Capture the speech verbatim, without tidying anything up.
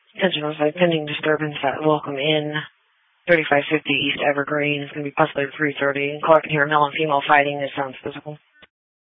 Attention site pending disturbance at Welcome Inn, thirty-five fifty East Evergreen. It's going to be possibly three thirty. Caller can hear a male and female fighting. It sounds physical.